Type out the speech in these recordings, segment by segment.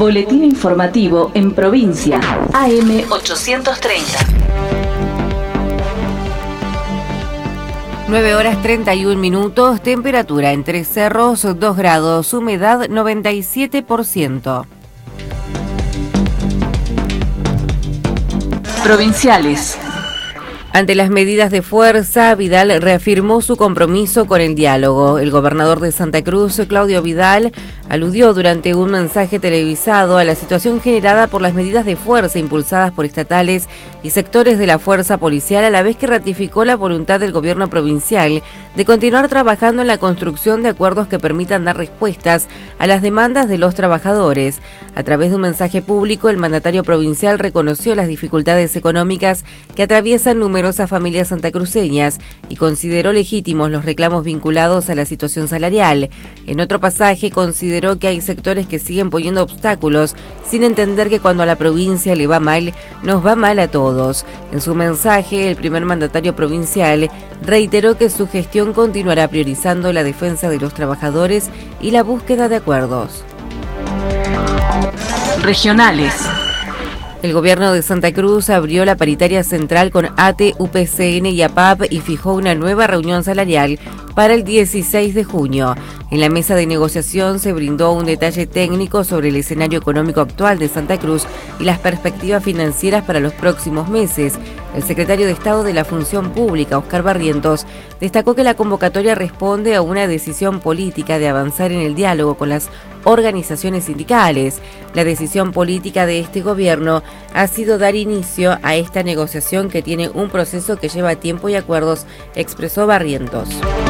Boletín informativo en provincia. AM 830. 9:31, temperatura en Tres Cerros 2 grados, humedad 97%. Provinciales. Ante las medidas de fuerza, Vidal reafirmó su compromiso con el diálogo. El gobernador de Santa Cruz, Claudio Vidal, aludió durante un mensaje televisado a la situación generada por las medidas de fuerza impulsadas por estatales y sectores de la fuerza policial, a la vez que ratificó la voluntad del gobierno provincial de continuar trabajando en la construcción de acuerdos que permitan dar respuestas a las demandas de los trabajadores. A través de un mensaje público, el mandatario provincial reconoció las dificultades económicas que atraviesan numerosas familias santacruceñas y consideró legítimos los reclamos vinculados a la situación salarial. En otro pasaje, consideró que hay sectores que siguen poniendo obstáculos sin entender que cuando a la provincia le va mal, nos va mal a todos. En su mensaje, el primer mandatario provincial reiteró que su gestión continuará priorizando la defensa de los trabajadores y la búsqueda de acuerdos. Regionales. El gobierno de Santa Cruz abrió la paritaria central con ATE, UPCN y APAP y fijó una nueva reunión salarial para el 16 de junio. En la mesa de negociación se brindó un detalle técnico sobre el escenario económico actual de Santa Cruz y las perspectivas financieras para los próximos meses. El secretario de Estado de la Función Pública, Oscar Barrientos, destacó que la convocatoria responde a una decisión política de avanzar en el diálogo con las organizaciones sindicales. La decisión política de este gobierno ha sido dar inicio a esta negociación que tiene un proceso que lleva tiempo y acuerdos, expresó Barrientos.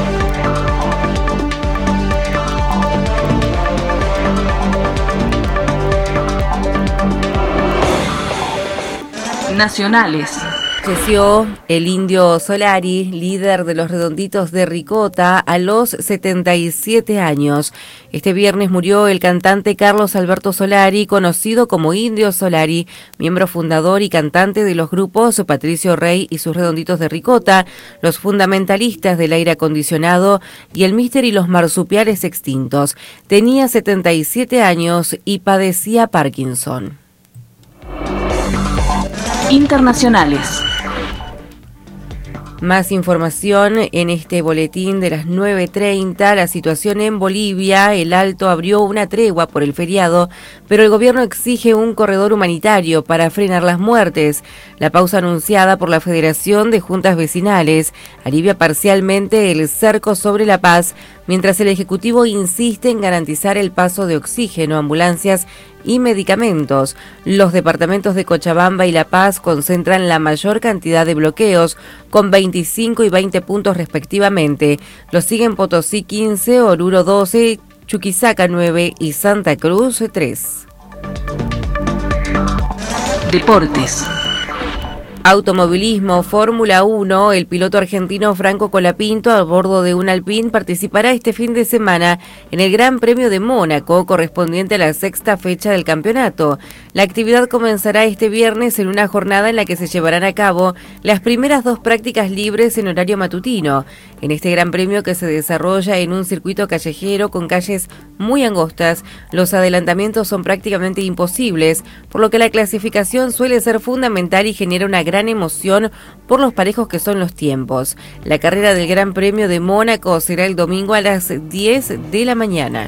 Nacionales. Falleció el Indio Solari, líder de los Redonditos de Ricota, a los 77 años. Este viernes murió el cantante Carlos Alberto Solari, conocido como Indio Solari, miembro fundador y cantante de los grupos Patricio Rey y sus Redonditos de Ricota, los Fundamentalistas del Aire Acondicionado y el Mister y los Marsupiales Extintos. Tenía 77 años y padecía Parkinson. Internacionales. Más información en este boletín de las 9:30. La situación en Bolivia. El Alto abrió una tregua por el feriado, pero el gobierno exige un corredor humanitario para frenar las muertes. La pausa anunciada por la Federación de Juntas Vecinales alivia parcialmente el cerco sobre La Paz, mientras el Ejecutivo insiste en garantizar el paso de oxígeno, ambulancias y medicamentos. Los departamentos de Cochabamba y La Paz concentran la mayor cantidad de bloqueos, con 25 y 20 puntos respectivamente. Los siguen Potosí 15, Oruro 12, Chuquisaca 9 y Santa Cruz 3. Deportes. Automovilismo, Fórmula 1, el piloto argentino Franco Colapinto, a bordo de un Alpine, participará este fin de semana en el Gran Premio de Mónaco, correspondiente a la sexta fecha del campeonato. La actividad comenzará este viernes en una jornada en la que se llevarán a cabo las primeras 2 prácticas libres en horario matutino. En este Gran Premio, que se desarrolla en un circuito callejero con calles muy angostas, los adelantamientos son prácticamente imposibles, por lo que la clasificación suele ser fundamental y genera una gran emoción por los parejos que son los tiempos. La carrera del Gran Premio de Mónaco será el domingo a las 10 de la mañana.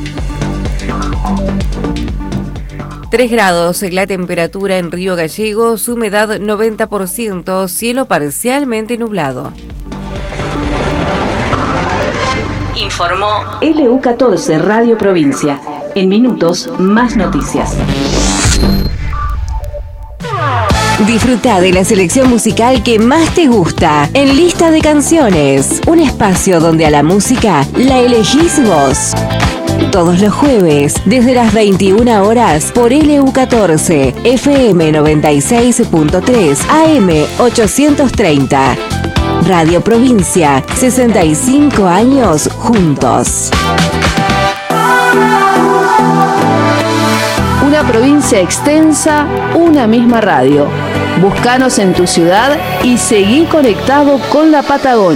3 grados la temperatura en Río Gallegos, humedad 90%, cielo parcialmente nublado. Informó LU14 Radio Provincia. En minutos, más noticias. Disfruta de la selección musical que más te gusta en Lista de Canciones, un espacio donde a la música la elegís vos. Todos los jueves, desde las 21 horas, por LU14, FM 96.3, AM 830. Radio Provincia, 65 años juntos. Una provincia extensa, una misma radio. Búscanos en tu ciudad y seguí conectado con la Patagonia.